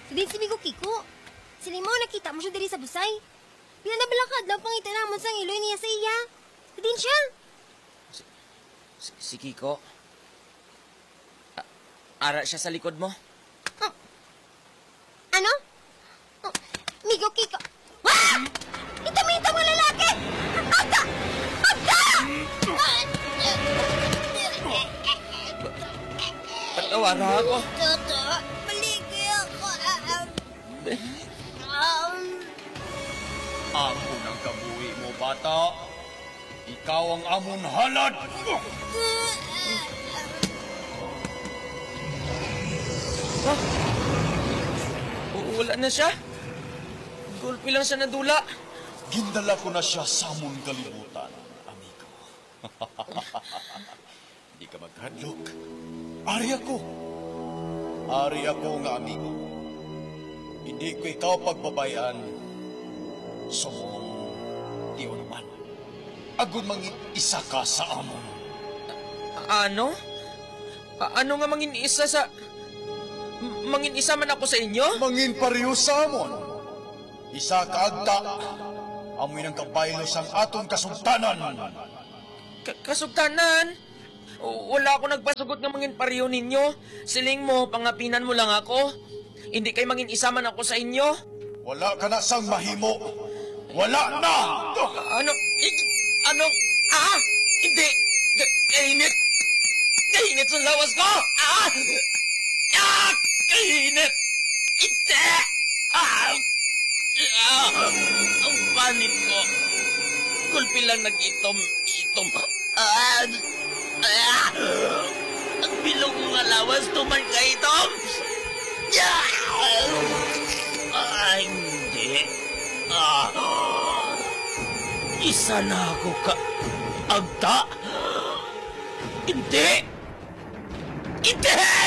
Din si Migo Kiko. Sila mo nakita mo siya diri sa busay. Pinabalakad lang pangitan namon sa iloy niya sa iya. Din siya. Si Kiko? Ara siya sa likod mo? Oh. Ano? Oh. Migo Kiko. Wah! Ita mo lalaki! Agda! Agda! Patawara ako. Toto, maligi ako. Ako ng kabuhi mo, bata. Ikaw ang amon halad. Wala na siya. Gulpi lang siya nadula. Gindala ko na siya sa amon kalibutan, amigo. Di ka maghadlok. Ari ako. Ari ako nga amigo. Hindi ko ikaw pagbabayan. Sumong tiyo naman. Agud mangin isa ka sa amon. Ano? Ano nga mangin isa sa... Mangin isa man ako sa inyo? Mangin pareho sa amon. Isa ka agta. Amoy ng kabaylo sang aton kasugtanan. Kasugtanan? Wala ako nagpasugot nga mangin pareho ninyo. Siling mo, pangapinan mo lang ako. Hindi kay mangin isa man ako sa inyo. Wala ka na sang mahimo. Wala na! Ano? Hindi! Kainit! Kainit sa lawas ko! Kainit! Hindi! Ang panit ko. Kulpi lang nag-itom. Ang bilog mo nga lawas, tuman ka itom! Hindi. Isa na ako ka... Agta? Hindi! Hindi!